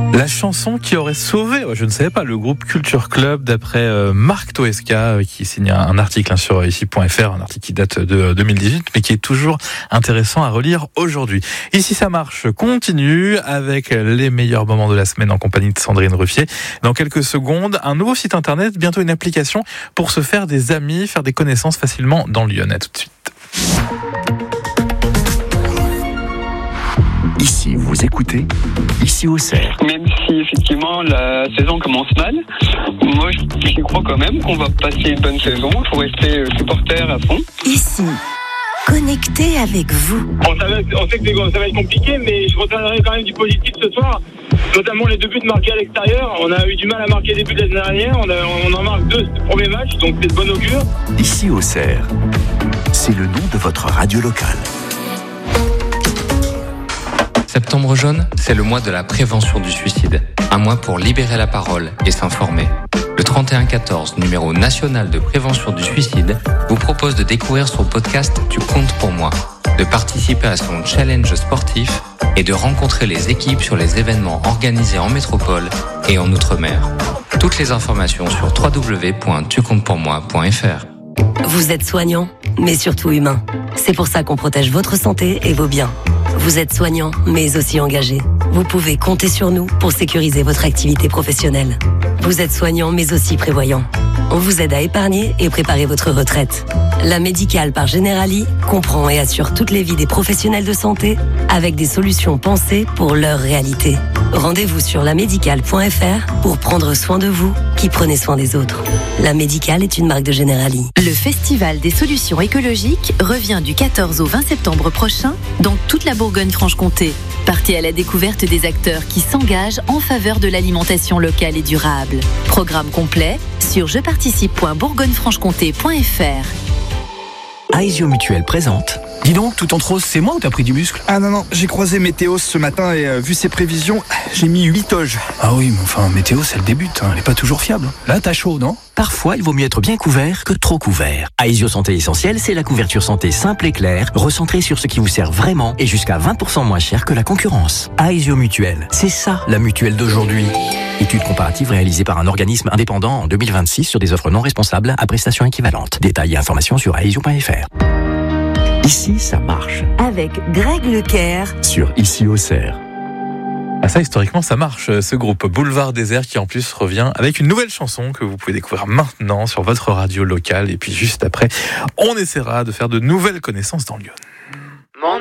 La chanson qui aurait sauvé, je ne savais pas, le groupe Culture Club, d'après Marc Toesca, qui signe un article sur ici.fr, un article qui date de 2018, mais qui est toujours intéressant à relire aujourd'hui. Ici ça marche continue avec les meilleurs moments de la semaine en compagnie de Sandrine Ruffier. Dans quelques secondes, un nouveau site internet, bientôt une application pour se faire des amis, faire des connaissances facilement dans Lyon. À tout de suite. Ici, vous écoutez, ici au Cerf. Même si effectivement la saison commence mal, moi je crois quand même qu'on va passer une bonne saison. Il faut rester supporter à fond. Ici, connecté avec vous. On sait que ça va être compliqué, mais je retiendrai quand même du positif ce soir. Notamment les 2 buts marqués à l'extérieur. On a eu du mal à marquer les buts de l'année dernière. On en marque 2 ce premier match, donc c'est de bon augure. Ici au Cerf, c'est le nom de votre radio locale. Septembre jaune, c'est le mois de la prévention du suicide. Un mois pour libérer la parole et s'informer. Le 3114, numéro national de prévention du suicide, vous propose de découvrir son podcast Tu comptes pour moi, de participer à son challenge sportif et de rencontrer les équipes sur les événements organisés en métropole et en Outre-mer. Toutes les informations sur www.tucomptepourmoi.fr. Vous êtes soignant, mais surtout humain. C'est pour ça qu'on protège votre santé et vos biens. Vous êtes soignant, mais aussi engagé. Vous pouvez compter sur nous pour sécuriser votre activité professionnelle. Vous êtes soignant, mais aussi prévoyant. On vous aide à épargner et préparer votre retraite. La Médicale par Generali comprend et assure toutes les vies des professionnels de santé avec des solutions pensées pour leur réalité. Rendez-vous sur lamédicale.fr pour prendre soin de vous qui prenez soin des autres. La Médicale est une marque de Generali. Le Festival des solutions écologiques revient du 14 au 20 septembre prochain dans toute la Bourgogne-Franche-Comté. Partez à la découverte des acteurs qui s'engagent en faveur de l'alimentation locale et durable. Programme complet sur jeparticipe.bourgogne-franche-comté.fr. Aesio Mutuel présente. Dis donc, tout en rose, c'est moi ou t'as pris du muscle? Ah non, j'ai croisé Météo ce matin et vu ses prévisions, j'ai mis 8 toges. Ah oui, mais enfin, Météo, c'est le début, elle est pas toujours fiable. Là, t'as chaud, non? Parfois, il vaut mieux être bien couvert que trop couvert. Aesio Santé Essentielle, c'est la couverture santé simple et claire, recentrée sur ce qui vous sert vraiment et jusqu'à 20% moins cher que la concurrence. Aesio Mutuel, c'est ça la mutuelle d'aujourd'hui. Étude comparative réalisée par un organisme indépendant en 2026 sur des offres non responsables à prestations équivalentes. Détails et informations sur aesio.fr. Ici, ça marche. Avec Greg Lecaire Sur Ici au Cerf. Ah ça, historiquement, ça marche, ce groupe Boulevard Désert qui en plus revient avec une nouvelle chanson que vous pouvez découvrir maintenant sur votre radio locale. Et puis juste après, on essaiera de faire de nouvelles connaissances dans Lyon.